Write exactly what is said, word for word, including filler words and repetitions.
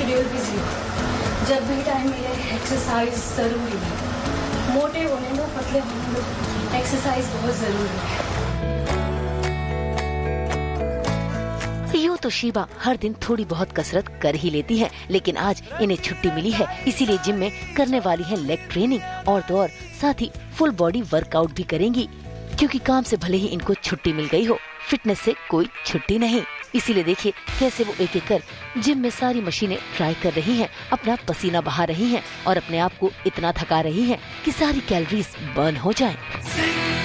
Schedule busy हो, जब भी टाइम मिले एक्सरसाइज ज़रूरी है। मोटे होने दो, पतले होने दो, एक्सरसाइज बहुत ज़रूरी है। यूं तो शीबा हर दिन थोड़ी बहुत कसरत कर ही लेती है, लेकिन आज इन्हें छुट्टी मिली है, इसीलिए जिम में करने वाली है लेग ट्रेनिंग और तो और साथ ही फुल बॉडी वर्कआउट भी करेंगी, क्योंकि काम से भले ही इनको छुट्टी मिल गई हो, फिटनेस से कोई छुट्टी नहीं। इसीलिए देखिए कैसे वो एक एक कर जिम में सारी मशीनें ट्राई कर रही हैं, अपना पसीना बहा रही हैं और अपने आप को इतना थका रही हैं कि सारी कैलोरीज बर्न हो जाएं।